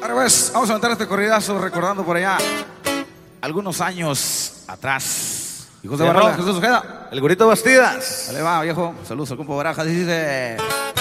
Ahora pues, vamos a aventar este corridazo recordando por allá algunos años atrás. Hijos de Barrola, Jesús Ojeda, El Gurito Bastidas. dale va, viejo. Saludos al compa Barajas, dice.